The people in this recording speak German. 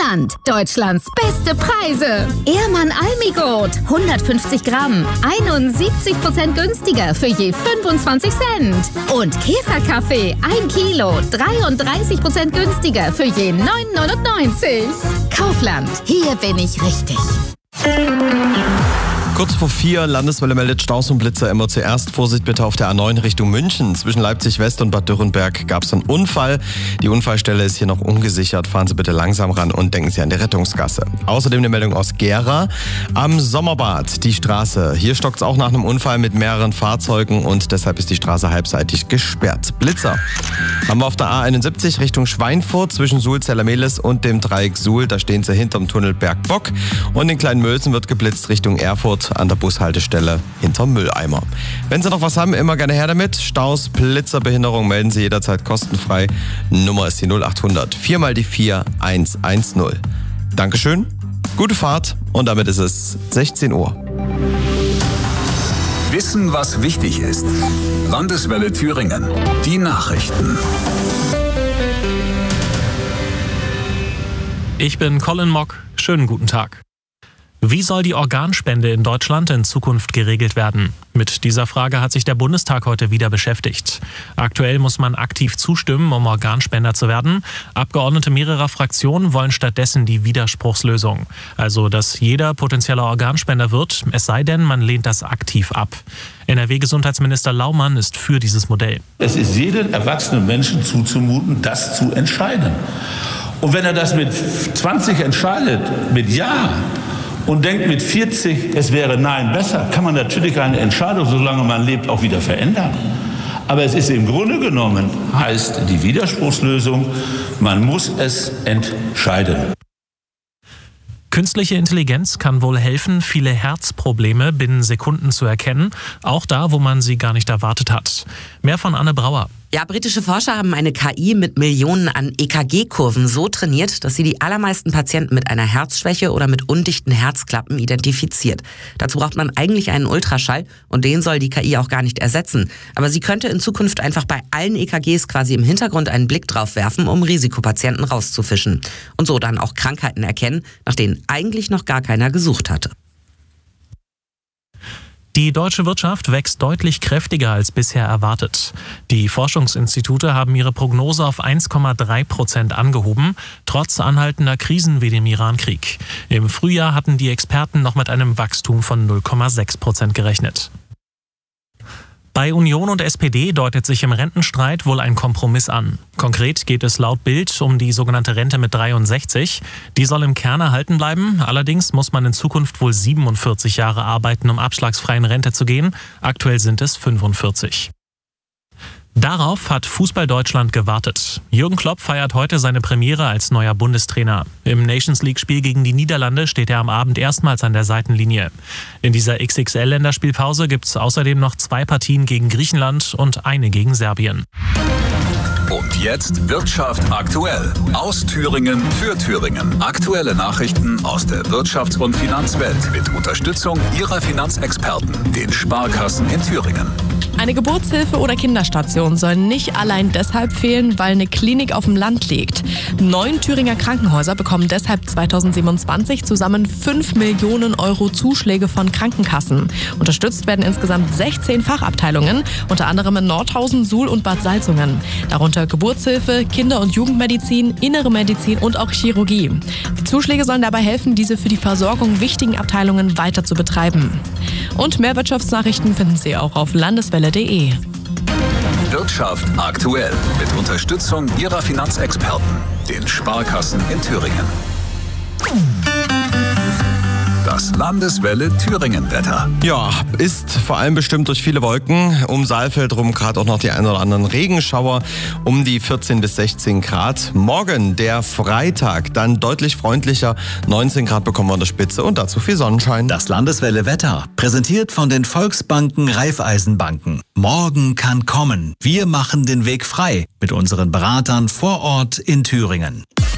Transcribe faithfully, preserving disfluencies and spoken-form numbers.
Kaufland. Deutschlands beste Preise. Ehrmann Almigurt. hundertfünfzig Gramm. einundsiebzig Prozent günstiger für je fünfundzwanzig Cent. Und Käferkaffee. ein Kilo. dreiunddreißig Prozent günstiger für je neun neunundneunzig. Kaufland. Hier bin ich richtig. Kurz vor vier, Landeswelle meldet Staus und Blitzer immer zuerst. Vorsicht bitte auf der A neun Richtung München. Zwischen Leipzig West und Bad Dürrenberg gab es einen Unfall. Die Unfallstelle ist hier noch ungesichert. Fahren Sie bitte langsam ran und denken Sie an die Rettungsgasse. Außerdem eine Meldung aus Gera. Am Sommerbad, die Straße. Hier stockt es auch nach einem Unfall mit mehreren Fahrzeugen und deshalb ist die Straße halbseitig gesperrt. Blitzer haben wir auf der A einundsiebzig Richtung Schweinfurt zwischen Suhl-Zellermehlis und dem Dreieck Suhl. Da stehen Sie hinterm Tunnel Bergbock. Und in Kleinmölsen wird geblitzt Richtung Erfurt an der Bushaltestelle hinterm Mülleimer. Wenn Sie noch was haben, immer gerne her damit. Staus, Blitzer, Behinderung melden Sie jederzeit kostenfrei. Nummer ist die null achthundert vier mal die vier eins eins null. Dankeschön, gute Fahrt und damit ist es sechzehn Uhr. Wissen, was wichtig ist. Landeswelle Thüringen. Die Nachrichten. Ich bin Colin Mock. Schönen guten Tag. Wie soll die Organspende in Deutschland in Zukunft geregelt werden? Mit dieser Frage hat sich der Bundestag heute wieder beschäftigt. Aktuell muss man aktiv zustimmen, um Organspender zu werden. Abgeordnete mehrerer Fraktionen wollen stattdessen die Widerspruchslösung. Also, dass jeder potenzieller Organspender wird, es sei denn, man lehnt das aktiv ab. N R W-Gesundheitsminister Laumann ist für dieses Modell. Es ist jedem erwachsenen Menschen zuzumuten, das zu entscheiden. Und wenn er das mit zwanzig entscheidet, mit Ja, und denkt mit vierzig, es wäre Nein besser, kann man natürlich eine Entscheidung, solange man lebt, auch wieder verändern. Aber es ist im Grunde genommen, heißt die Widerspruchslösung, man muss es entscheiden. Künstliche Intelligenz kann wohl helfen, viele Herzprobleme binnen Sekunden zu erkennen, auch da, wo man sie gar nicht erwartet hat. Mehr von Anne Brauer. Ja, britische Forscher haben eine K I mit Millionen an E K G-Kurven so trainiert, dass sie die allermeisten Patienten mit einer Herzschwäche oder mit undichten Herzklappen identifiziert. Dazu braucht man eigentlich einen Ultraschall und den soll die K I auch gar nicht ersetzen. Aber sie könnte in Zukunft einfach bei allen E K Gs quasi im Hintergrund einen Blick drauf werfen, um Risikopatienten rauszufischen. Und so dann auch Krankheiten erkennen, nach denen eigentlich noch gar keiner gesucht hatte. Die deutsche Wirtschaft wächst deutlich kräftiger als bisher erwartet. Die Forschungsinstitute haben ihre Prognose auf eins Komma drei Prozent angehoben, trotz anhaltender Krisen wie dem Iran-Krieg. Im Frühjahr hatten die Experten noch mit einem Wachstum von null Komma sechs Prozent gerechnet. Bei Union und S P D deutet sich im Rentenstreit wohl ein Kompromiss an. Konkret geht es laut Bild um die sogenannte Rente mit dreiundsechzig. Die soll im Kern erhalten bleiben. Allerdings muss man in Zukunft wohl siebenundvierzig Jahre arbeiten, um abschlagsfrei in Rente zu gehen. Aktuell sind es fünfundvierzig. Darauf hat Fußball Deutschland gewartet. Jürgen Klopp feiert heute seine Premiere als neuer Bundestrainer. Im Nations-League-Spiel gegen die Niederlande steht er am Abend erstmals an der Seitenlinie. In dieser X X L-Länderspielpause gibt es außerdem noch zwei Partien gegen Griechenland und eine gegen Serbien. Und jetzt Wirtschaft aktuell. Aus Thüringen für Thüringen. Aktuelle Nachrichten aus der Wirtschafts- und Finanzwelt mit Unterstützung Ihrer Finanzexperten, den Sparkassen in Thüringen. Eine Geburtshilfe oder Kinderstation sollen nicht allein deshalb fehlen, weil eine Klinik auf dem Land liegt. Neun Thüringer Krankenhäuser bekommen deshalb zweitausendsiebenundzwanzig zusammen fünf Millionen Euro Zuschläge von Krankenkassen. Unterstützt werden insgesamt sechzehn Fachabteilungen, unter anderem in Nordhausen, Suhl und Bad Salzungen. Darunter Geburtshilfe, Kinder- und Jugendmedizin, Innere Medizin und auch Chirurgie. Die Zuschläge sollen dabei helfen, diese für die Versorgung wichtigen Abteilungen weiter zu betreiben. Und mehr Wirtschaftsnachrichten finden Sie auch auf landeswelle punkt de. Wirtschaft aktuell mit Unterstützung Ihrer Finanzexperten, den Sparkassen in Thüringen. Das Landeswelle Thüringen-Wetter. Ja, ist vor allem bestimmt durch viele Wolken. Um Saalfeld rum gerade auch noch die ein oder anderen Regenschauer. Um die vierzehn bis sechzehn Grad. Morgen, der Freitag, dann deutlich freundlicher. neunzehn Grad bekommen wir an der Spitze und dazu viel Sonnenschein. Das Landeswelle Wetter, präsentiert von den Volksbanken Raiffeisenbanken. Morgen kann kommen. Wir machen den Weg frei mit unseren Beratern vor Ort in Thüringen.